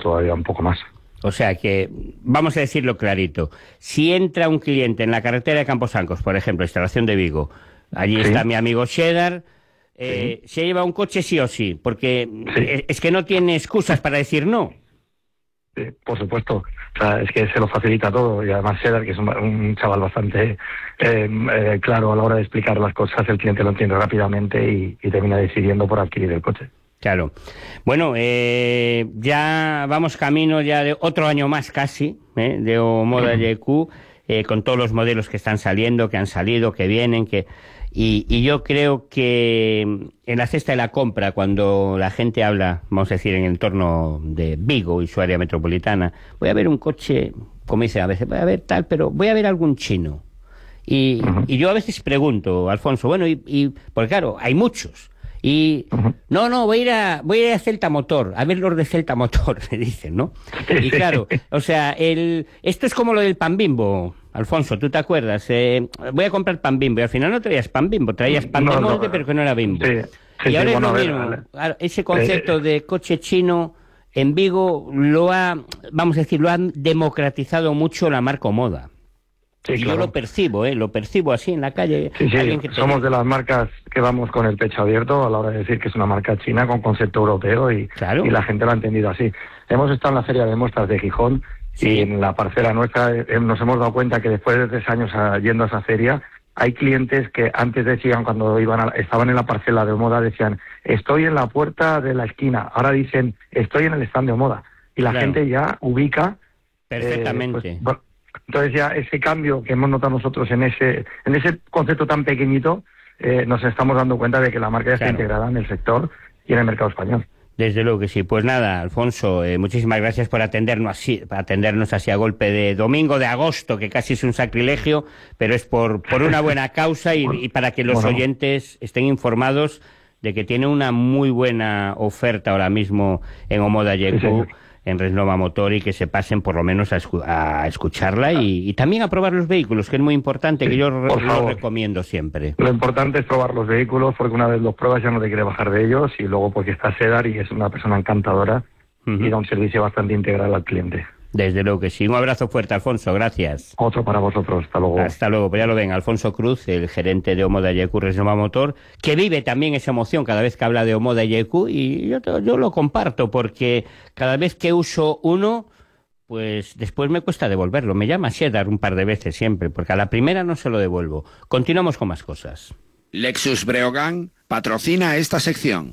todavía un poco más. O sea que, vamos a decirlo clarito, si entra un cliente en la carretera de Camposancos, por ejemplo, instalación de Vigo, allí está mi amigo Cheddar, se lleva un coche sí o sí, porque es que no tiene excusas para decir no. Sí, por supuesto. O sea, es que se lo facilita todo, y además Cheddar, que es un chaval bastante claro a la hora de explicar las cosas, el cliente lo entiende rápidamente y termina decidiendo por adquirir el coche. Claro. Bueno, ya vamos camino ya de otro año más casi, de Omoda YQ, con todos los modelos que están saliendo, que han salido, que vienen, y yo creo que en la cesta de la compra, cuando la gente habla, vamos a decir, en el entorno de Vigo y su área metropolitana, voy a ver un coche, como dicen a veces, voy a ver tal, pero voy a ver algún chino. Y yo a veces pregunto, Alfonso, bueno, porque claro, hay muchos. Y no, voy a ir a Celta Motor, a ver los de Celta Motor, me dicen, ¿no? Y claro, o sea, esto es como lo del pan Bimbo, Alfonso, ¿tú te acuerdas? Voy a comprar pan Bimbo, y al final no traías pan Bimbo, traías pan de molde, pero que no era Bimbo. Y ahora es lo mismo, claro, ese concepto de coche chino en Vigo lo ha democratizado mucho la marca Omoda. Sí, y claro. Yo lo percibo así en la calle. Sí, somos de las marcas que vamos con el pecho abierto a la hora de decir que es una marca china con concepto europeo y la gente lo ha entendido así. Hemos estado en la Feria de Muestras de Gijón y en la parcela nuestra nos hemos dado cuenta que después de 3 años yendo a esa feria, hay clientes que antes decían, cuando estaban en la parcela de Omoda, decían, estoy en la puerta de la esquina. Ahora dicen, estoy en el stand de Omoda. Y la gente ya ubica perfectamente. Entonces ya ese cambio que hemos notado nosotros en ese concepto tan pequeñito, nos estamos dando cuenta de que la marca ya está integrada en el sector y en el mercado español. Desde luego que sí. Pues nada, Alfonso, muchísimas gracias por atendernos así a golpe de domingo de agosto, que casi es un sacrilegio, pero es por una buena causa y para que los oyentes estén informados de que tiene una muy buena oferta ahora mismo en Omoda YQ. En Resnova Motor, y que se pasen por lo menos a escucharla y también a probar los vehículos, que es muy importante, que yo lo recomiendo siempre. Lo importante es probar los vehículos, porque una vez los pruebas ya no te quiere bajar de ellos, y luego porque está Cheddar y es una persona encantadora y da un servicio bastante integral al cliente. Desde luego que sí. Un abrazo fuerte, Alfonso, gracias. Otro para vosotros, hasta luego. Hasta luego, pues ya lo ven, Alfonso Cruz, el gerente de Omoda YQ Resnova Motor, que vive también esa emoción cada vez que habla de Omoda YQ, y yo lo comparto, porque cada vez que uso uno, pues después me cuesta devolverlo. Me llama Cheddar un par de veces siempre, porque a la primera no se lo devuelvo. Continuamos con más cosas. Lexus Breogán patrocina esta sección.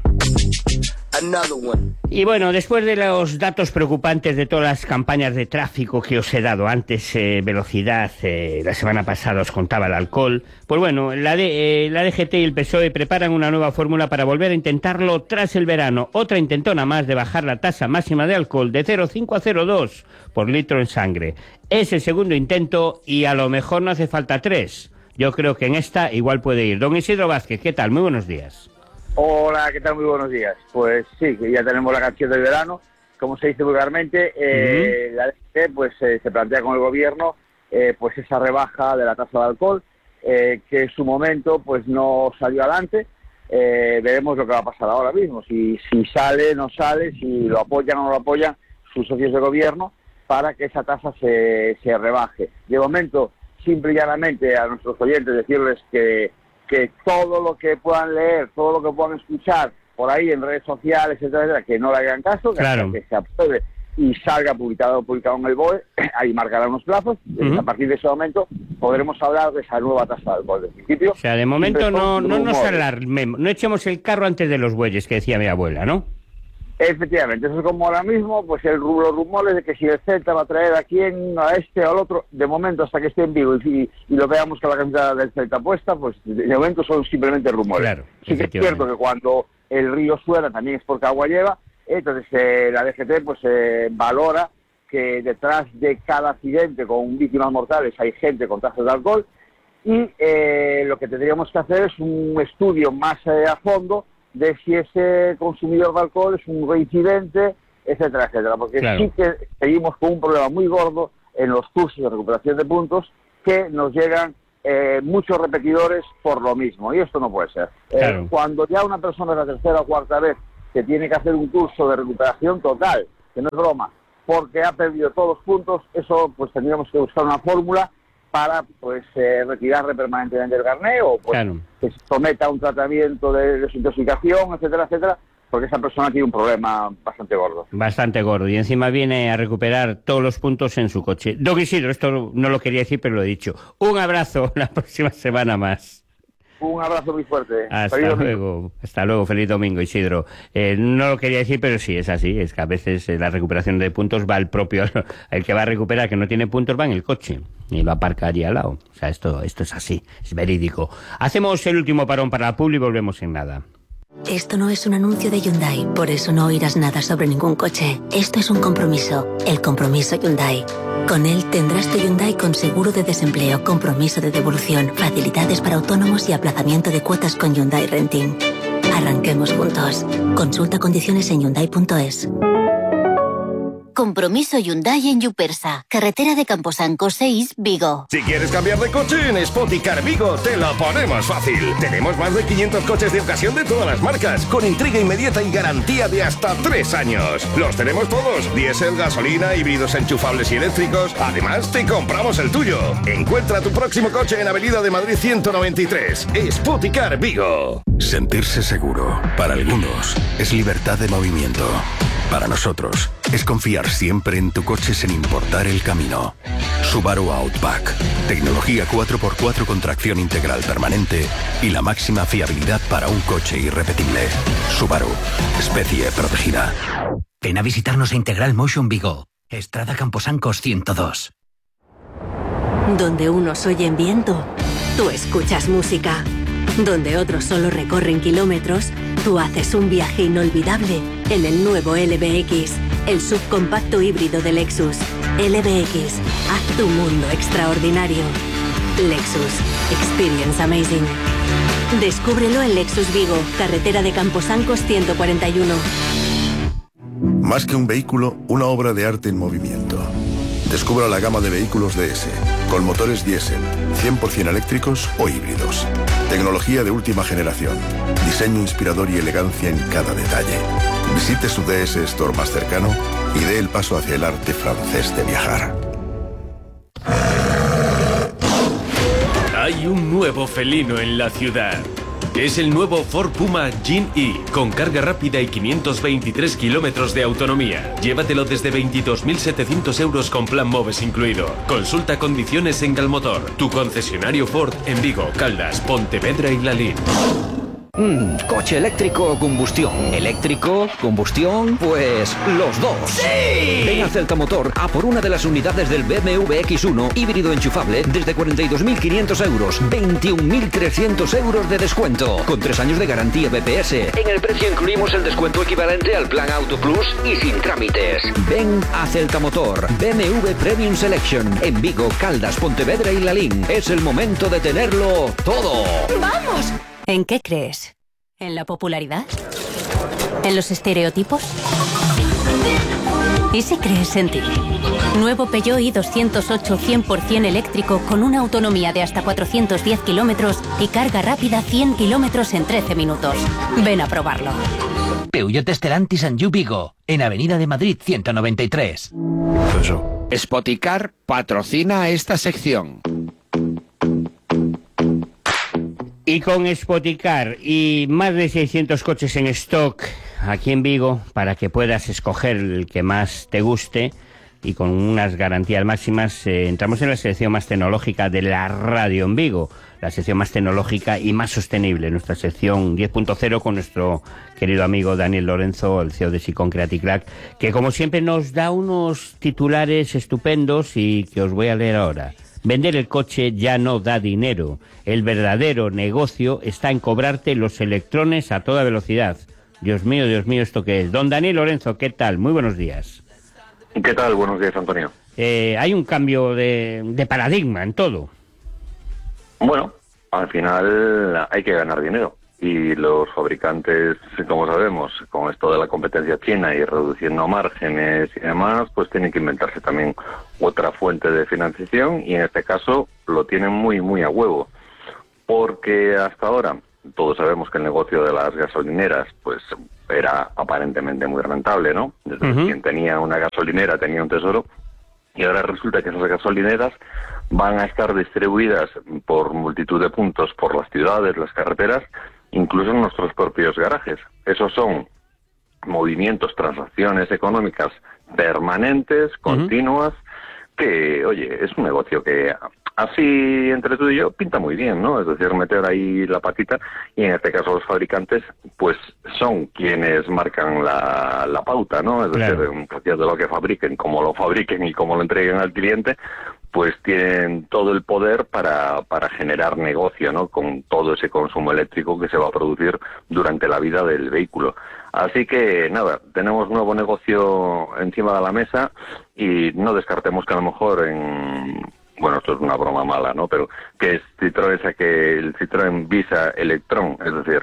Y bueno, después de los datos preocupantes de todas las campañas de tráfico que os he dado antes, velocidad, la semana pasada os contaba el alcohol, pues bueno, la DGT y el PSOE preparan una nueva fórmula para volver a intentarlo tras el verano. Otra intentona más de bajar la tasa máxima de alcohol de 0,5 a 0,2 por litro en sangre. Es el segundo intento y a lo mejor no hace falta 3. Yo creo que en esta igual puede ir. Don Isidro Vázquez, ¿qué tal? Muy buenos días. Hola, ¿qué tal? Muy buenos días. Pues sí, que ya tenemos la canción del verano. Como se dice vulgarmente, la DGT se plantea con el gobierno pues esa rebaja de la tasa de alcohol, que en su momento pues no salió adelante. Veremos lo que va a pasar ahora mismo, si sale, no sale, si lo apoyan o no lo apoyan sus socios de gobierno para que esa tasa se rebaje. De momento, simple y llanamente a nuestros oyentes decirles que todo lo que puedan leer, todo lo que puedan escuchar por ahí en redes sociales, etcétera, que no le hagan caso, que se apruebe y salga publicado en el BOE, ahí marcará unos plazos, y a partir de ese momento podremos hablar de esa nueva tasa de alcohol. De principio, o sea, de momento no nos alarmemos, no echemos el carro antes de los bueyes, que decía mi abuela, ¿no? Efectivamente, eso es como ahora mismo, pues los rumores de que si el Celta va a traer a quién, a este o al otro, de momento hasta que esté en Vigo y lo veamos con la camiseta del Celta puesta, pues de momento son simplemente rumores. Claro, sí que es cierto que cuando el río suena también es porque agua lleva, entonces la DGT pues valora que detrás de cada accidente con víctimas mortales hay gente con tasas de alcohol y lo que tendríamos que hacer es un estudio más a fondo de si ese consumidor de alcohol es un reincidente, etcétera, etcétera, porque sí que seguimos con un problema muy gordo en los cursos de recuperación de puntos, que nos llegan muchos repetidores por lo mismo, y esto no puede ser. Cuando ya una persona es la tercera o cuarta vez que tiene que hacer un curso de recuperación total que no es broma, porque ha perdido todos los puntos, eso pues tendríamos que buscar una fórmula para pues retirarle permanentemente el carné o pues, que se someta a un tratamiento de desintoxicación, etcétera, etcétera, porque esa persona tiene un problema bastante gordo. Bastante gordo, y encima viene a recuperar todos los puntos en su coche. Don Isidro, esto no lo quería decir, pero lo he dicho. Un abrazo, la próxima semana más. Un abrazo muy fuerte. Hasta luego, feliz domingo, Isidro. No lo quería decir, pero sí, es así, es que a veces la recuperación de puntos va al propio, el que va a recuperar que no tiene puntos va en el coche y lo aparca allí al lado. O sea, esto es así, es verídico. Hacemos el último parón para la publi y volvemos en nada. Esto no es un anuncio de Hyundai, por eso no oirás nada sobre ningún coche. Esto es un compromiso, el compromiso Hyundai. Con él tendrás tu Hyundai con seguro de desempleo, compromiso de devolución, facilidades para autónomos y aplazamiento de cuotas con Hyundai Renting. Arranquemos juntos. Consulta condiciones en Hyundai.es. Compromiso Hyundai en Yupersa, carretera de Camposanco 6, Vigo. Si quieres cambiar de coche, en Spoticar Vigo te lo ponemos fácil. Tenemos más de 500 coches de ocasión de todas las marcas, con entrega inmediata y garantía de hasta 3 años. Los tenemos todos, diésel, gasolina, híbridos enchufables y eléctricos. Además, te compramos el tuyo. Encuentra tu próximo coche en Avenida de Madrid 193, Spoticar Vigo. Sentirse seguro, para algunos, es libertad de movimiento. Para nosotros, es confiar siempre en tu coche sin importar el camino. Subaru Outback. Tecnología 4x4 con tracción integral permanente y la máxima fiabilidad para un coche irrepetible. Subaru. Especie protegida. Ven a visitarnos a Integral Motion Vigo. Estrada Camposancos 102. Donde unos oyen viento, tú escuchas música. Donde otros solo recorren kilómetros, tú haces un viaje inolvidable en el nuevo LBX, el subcompacto híbrido de Lexus. LBX, haz tu mundo extraordinario. Lexus, experience amazing. Descúbrelo en Lexus Vigo, carretera de Camposancos 141. Más que un vehículo, una obra de arte en movimiento. Descubra la gama de vehículos DS, con motores diésel, 100% eléctricos o híbridos. Tecnología de última generación, diseño inspirador y elegancia en cada detalle. Visite su DS Store más cercano y dé el paso hacia el arte francés de viajar. Hay un nuevo felino en la ciudad. Es el nuevo Ford Puma Gen-E, con carga rápida y 523 kilómetros de autonomía. Llévatelo desde 22.700 euros con plan MOVES incluido. Consulta condiciones en Galmotor, tu concesionario Ford en Vigo, Caldas, Pontevedra y Lalín. ¿Coche eléctrico o combustión? ¿Eléctrico? ¿Combustión? Pues los dos. ¡Sí! Ven a Celtamotor a por una de las unidades del BMW X1 híbrido enchufable desde 42.500 euros, 21.300 euros de descuento, con 3 años de garantía BPS. En el precio incluimos el descuento equivalente al plan Auto Plus y sin trámites. Ven a Celtamotor, BMW Premium Selection, en Vigo, Caldas, Pontevedra y Lalín. Es el momento de tenerlo todo. ¡Vamos! ¿En qué crees? ¿En la popularidad? ¿En los estereotipos? ¿Y si crees en ti? Nuevo Peugeot i208 100% eléctrico con una autonomía de hasta 410 kilómetros y carga rápida 100 kilómetros en 13 minutos. Ven a probarlo. Peugeot Stellantis en Vigo, en Avenida de Madrid 193. Spoticar patrocina esta sección. Y con Spoticar y más de 600 coches en stock aquí en Vigo, para que puedas escoger el que más te guste y con unas garantías máximas, entramos en la sección más tecnológica de la radio en Vigo, la sección más tecnológica y más sostenible, nuestra sección 10.0 con nuestro querido amigo Daniel Lorenzo, el CEO de Sicon Creaticlac, que como siempre nos da unos titulares estupendos y que os voy a leer ahora. Vender el coche ya no da dinero. El verdadero negocio está en cobrarte los electrones a toda velocidad. Dios mío, ¿esto qué es? Don Daniel Lorenzo, ¿qué tal? Muy buenos días. ¿Qué tal? Buenos días, Antonio. Hay un cambio de paradigma en todo. Bueno, al final hay que ganar dinero. Y los fabricantes, como sabemos, con esto de la competencia china y reduciendo márgenes y demás, pues tienen que inventarse también otra fuente de financiación, y en este caso lo tienen muy, muy a huevo. Porque hasta ahora todos sabemos que el negocio de las gasolineras pues era aparentemente muy rentable, ¿no? Desde quien tenía una gasolinera tenía un tesoro, y ahora resulta que esas gasolineras van a estar distribuidas por multitud de puntos por las ciudades, las carreteras, incluso en nuestros propios garajes. Esos son movimientos, transacciones económicas permanentes, continuas, que, oye, es un negocio que así entre tú y yo pinta muy bien, ¿no? Es decir, meter ahí la patita, y en este caso los fabricantes pues son quienes marcan la pauta, ¿no? Es decir, en función de lo que fabriquen, cómo lo fabriquen y cómo lo entreguen al cliente, pues tienen todo el poder para generar negocio, ¿no? Con todo ese consumo eléctrico que se va a producir durante la vida del vehículo. Así que, nada, tenemos nuevo negocio encima de la mesa, y no descartemos que a lo mejor bueno, esto es una broma mala, ¿no? Pero que Citroën saque el Citroën Visa Electron, es decir,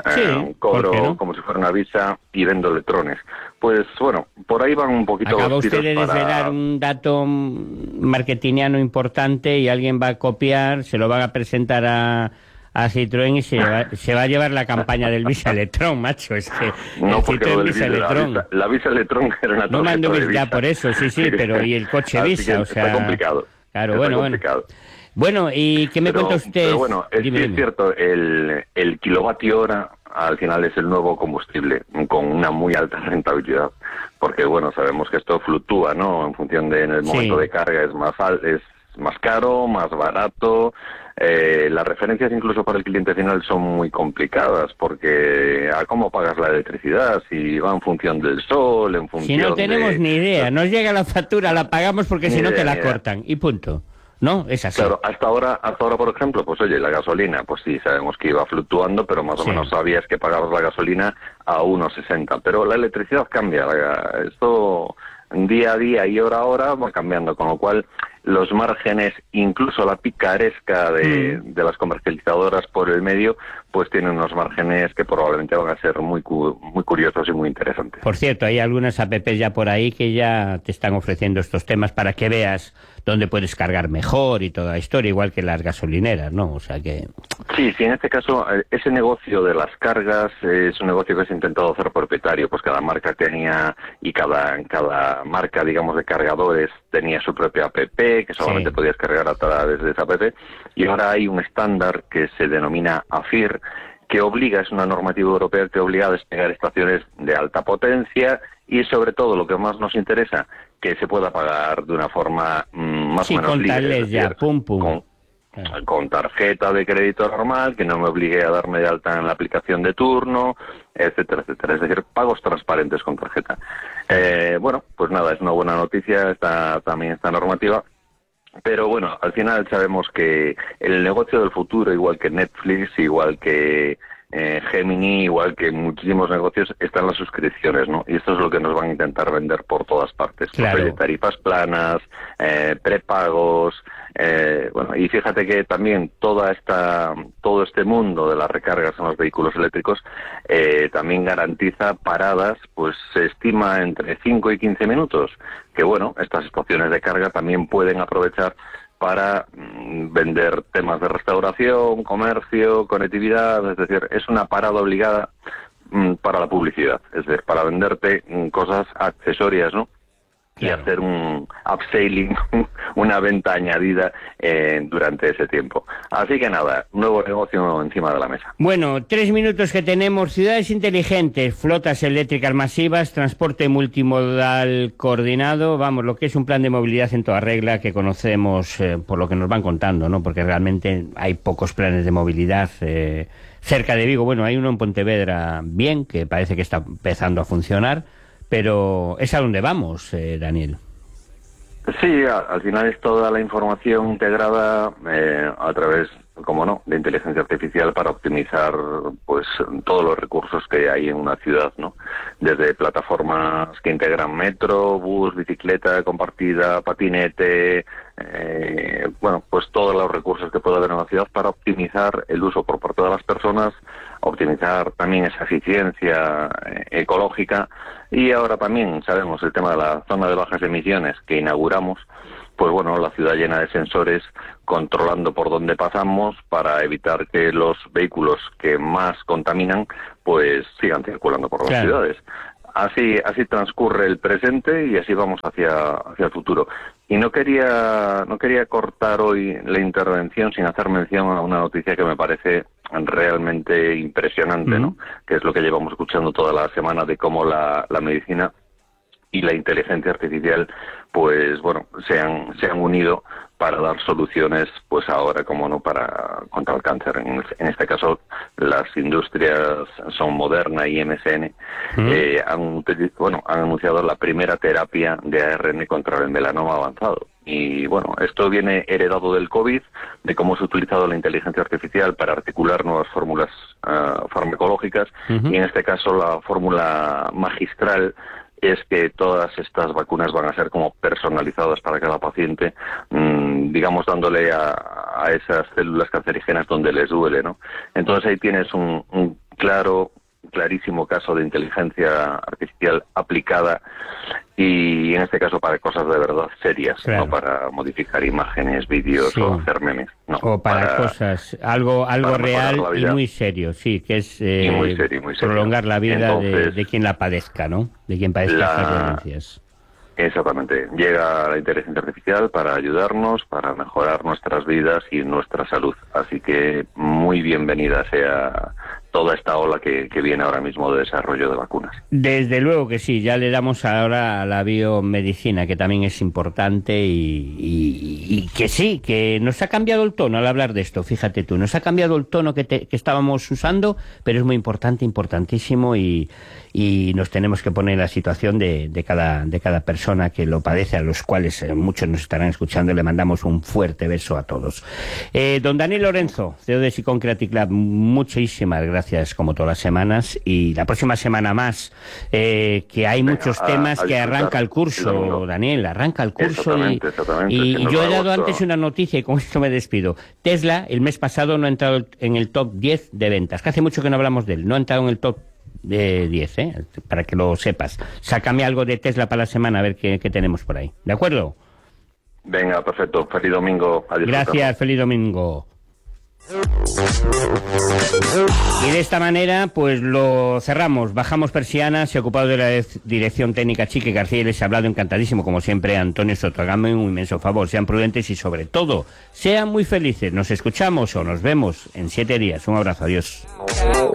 cobro como si fuera una Visa y vendo electrones. Pues bueno, por ahí van un poquito. Acaba usted de desvelar un dato marketingiano importante, y alguien va a copiar, se lo van a presentar a Citroën y se va a llevar la campaña del Visa Electron, macho. Es que no, porque Citroën Visa Electron. La Visa Electron era una tarjeta de Visa. Ya por eso, sí, pero y el coche Visa, o sea. Está complicado. Claro, bueno. Bueno, ¿y qué me cuenta usted? Pero bueno, es cierto, el kilovatio hora al final es el nuevo combustible, con una muy alta rentabilidad, porque bueno, sabemos que esto fluctúa, ¿no? En función de, en el momento de carga es más caro, más barato. Las referencias incluso para el cliente final son muy complicadas, porque a cómo pagas la electricidad, si va en función del sol, en función de... Si no tenemos ni idea, nos llega la factura, la pagamos porque si no te la cortan, y punto. ¿No? Es así. Claro, hasta ahora, por ejemplo, pues oye, la gasolina, pues sí, sabemos que iba fluctuando, pero más o menos sabías que pagabas la gasolina a 1,60, pero la electricidad cambia, esto día a día y hora a hora va cambiando, con lo cual los márgenes, incluso la picaresca de las comercializadoras por el medio, pues tienen unos márgenes que probablemente van a ser muy curiosos y muy interesantes. Por cierto, hay algunas apps ya por ahí que ya te están ofreciendo estos temas para que veas dónde puedes cargar mejor y toda la historia, igual que las gasolineras, ¿no? O sea que... Sí, en este caso, ese negocio de las cargas es un negocio que se ha intentado hacer propietario, pues cada marca tenía, y cada marca, digamos, de cargadores tenía su propia app, que solamente podías cargar a través de esa app, y ahora hay un estándar que se denomina AFIR, que obliga, es una normativa europea que obliga a desplegar estaciones de alta potencia, y sobre todo, lo que más nos interesa, que se pueda pagar de una forma más o menos libre. Es decir, con tarjeta de crédito normal, que no me obligue a darme de alta en la aplicación de turno, etcétera, etcétera. Es decir, pagos transparentes con tarjeta. Bueno, pues nada, es una buena noticia también esta normativa. Pero bueno, al final sabemos que el negocio del futuro, igual que Netflix, igual que Gemini, igual que muchísimos negocios, están las suscripciones, ¿no? Y esto es lo que nos van a intentar vender por todas partes. Claro. Tarifas planas, prepagos, bueno, y fíjate que también todo este mundo de las recargas en los vehículos eléctricos también garantiza paradas, pues se estima entre 5 y 15 minutos, que bueno, estas estaciones de carga también pueden aprovechar para vender temas de restauración, comercio, conectividad, es decir, es una parada obligada para la publicidad, es decir, para venderte cosas accesorias, ¿no? Y hacer un upselling, una venta añadida durante ese tiempo. Así que nada, nuevo negocio encima de la mesa. Bueno, 3 minutos que tenemos. Ciudades inteligentes, flotas eléctricas masivas, transporte multimodal coordinado, vamos, lo que es un plan de movilidad en toda regla que conocemos por lo que nos van contando, ¿no? Porque realmente hay pocos planes de movilidad cerca de Vigo. Bueno, hay uno en Pontevedra bien, que parece que está empezando a funcionar, pero es a donde vamos, Daniel. Sí, al final es toda la información integrada a través, como no, de inteligencia artificial para optimizar pues todos los recursos que hay en una ciudad, ¿no? Desde plataformas que integran metro, bus, bicicleta compartida, patinete, bueno, pues todos los recursos que puede haber en la ciudad para optimizar el uso por parte de las personas, optimizar también esa eficiencia ecológica. Y ahora también sabemos el tema de la zona de bajas emisiones que inauguramos, pues bueno, la ciudad llena de sensores controlando por dónde pasamos para evitar que los vehículos que más contaminan pues sigan circulando por las ciudades. Así transcurre el presente y así vamos hacia el futuro. Y no quería cortar hoy la intervención sin hacer mención a una noticia que me parece realmente impresionante, ¿no? Que es lo que llevamos escuchando toda la semana de cómo la medicina y la inteligencia artificial, pues bueno, se han unido para dar soluciones, pues ahora, como no, contra el cáncer. En este caso, las industrias son Moderna y MSN, han anunciado la primera terapia de ARN contra el melanoma avanzado. Y bueno, esto viene heredado del COVID, de cómo se ha utilizado la inteligencia artificial para articular nuevas fórmulas farmacológicas, y en este caso la fórmula magistral es que todas estas vacunas van a ser como personalizadas para cada paciente, digamos, dándole a esas células cancerígenas donde les duele, ¿no? Entonces ahí tienes un clarísimo caso de inteligencia artificial aplicada, y en este caso para cosas de verdad serias, no para modificar imágenes, vídeos o hacer memes. No, o para cosas, algo real y muy serio, sí, que es muy serio. Prolongar la vida. Entonces, de quien la padezca, ¿no? De quien padezca estas violencias. Exactamente. Llega la inteligencia artificial para ayudarnos, para mejorar nuestras vidas y nuestra salud. Así que muy bienvenida sea toda esta ola que viene ahora mismo de desarrollo de vacunas. Desde luego que sí, ya le damos ahora a la biomedicina, que también es importante, y que sí, que nos ha cambiado el tono al hablar de esto, fíjate tú, nos ha cambiado el tono que estábamos usando, pero es muy importante, importantísimo, y nos tenemos que poner en la situación de cada persona que lo padece, a los cuales muchos nos estarán escuchando. Le mandamos un fuerte beso a todos. Don Daniel Lorenzo, CEO de Sicom Creative Lab, muchísimas gracias como todas las semanas, y la próxima semana más, que hay muchos temas, que arranca el curso, Daniel, arranca el curso. Exactamente. Y yo he dado antes una noticia, y con esto me despido. Tesla el mes pasado no ha entrado en el top 10 de ventas, que hace mucho que no hablamos de él, no ha entrado en el top de 10, para que lo sepas. Sácame algo de Tesla para la semana, a ver qué tenemos por ahí. ¿De acuerdo? Venga, perfecto. Feliz domingo. Adiós. Gracias, feliz domingo. Y de esta manera, pues lo cerramos. Bajamos persianas. Se ha ocupado de la dirección técnica Chique García, y les ha hablado encantadísimo, como siempre, Antonio Soto. Háganme un inmenso favor, sean prudentes y, sobre todo, sean muy felices. Nos escuchamos o nos vemos en 7 días. Un abrazo, adiós.